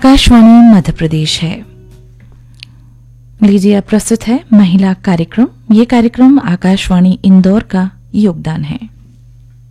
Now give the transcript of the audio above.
आकाशवाणी मध्य प्रदेश है। लीजिए अब प्रस्तुत है महिला कार्यक्रम। ये कार्यक्रम आकाशवाणी इंदौर का योगदान है।